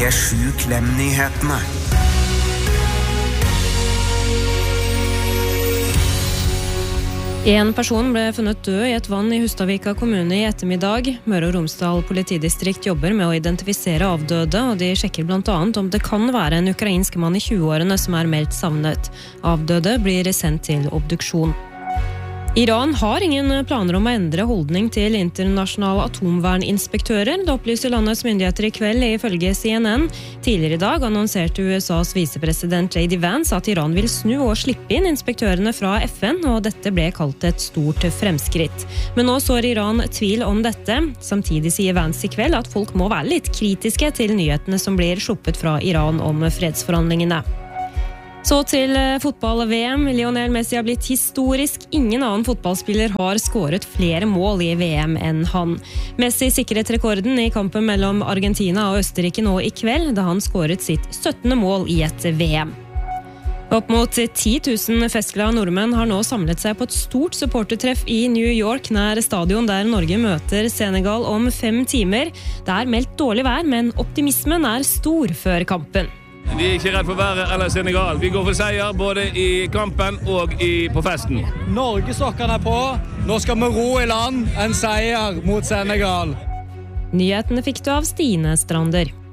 P7 Klem-nyhetene. En person ble funnet død i et vann i Hustadvika kommune i ettermiddag. Møre og Romsdal politidistrikt jobber med å identifisere avdøde, og de sjekker blant annet om det kan være en ukrainsk mann i 20-årene som er meldt savnet. Avdøde blir sendt til obduksjon. Iran har ingen planer om å endre holdning til internasjonale atomverninspektører. Det opplyser landets myndigheter i kveld ifølge CNN. Tidligere i dag annonserte USAs visepresident J.D. Vance at Iran vil snu og slippe inn inspektørene fra FN, og dette ble kalt et stort fremskritt. Men nå sår Iran tvil om dette. Samtidig sier Vance i kveld at folk må være litt kritiske til nyhetene som blir sluppet fra Iran om fredsforhandlingene. Så til fotball-VM. Lionel Messi har blitt historisk. Ingen annen fotballspiller har skåret flere mål i VM enn han. Messi sikret rekorden i kampen mellom Argentina og Østerrike nå i kveld, da han skåret sitt 17. mål i et VM. Opp mot 10 000 festglade nordmenn har nå samlet seg på et stort supportertreff i New York, nær stadion der Norge møter Senegal om 5 timer. Det er meldt dårlig vær, men optimismen er stor før kampen. Vi er ikke redd for været eller Senegal. Vi går for seier både i kampen og på festen. Norgesokkene er på. Nå skal vi ro i land en seier mot Senegal. Nyhetene fikk du av Stine Strander.